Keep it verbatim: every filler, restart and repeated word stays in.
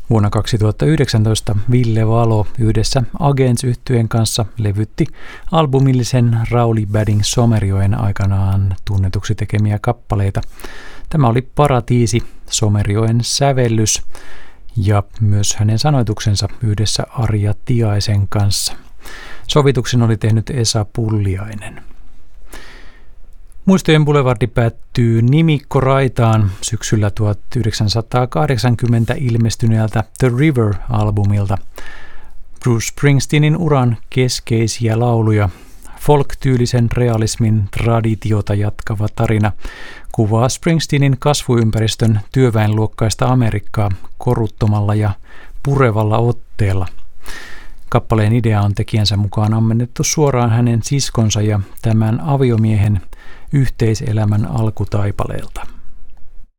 Vuonna kaksituhattayhdeksäntoista Ville Valo yhdessä Agents-yhtyeen kanssa levytti albumillisen Rauli Bading Somerjoen aikanaan tunnetuksi tekemiä kappaleita. Tämä oli Paratiisi, Somerjoen sävellys ja myös hänen sanoituksensa yhdessä Arja Tiaisen kanssa. Sovituksen oli tehnyt Esa Pulliainen. Muistojen Boulevardi päättyy nimikkoraitaan syksyllä tuhatyhdeksänsataakahdeksankymmentä ilmestyneeltä The River-albumilta. Bruce Springsteenin uran keskeisiä lauluja, folk-tyylisen realismin traditiota jatkava tarina, kuvaa Springsteenin kasvuympäristön työväenluokkaista Amerikkaa koruttomalla ja purevalla otteella. Kappaleen idea on tekijänsä mukaan ammennettu suoraan hänen siskonsa ja tämän aviomiehen yhteiselämän alkutaipaleelta.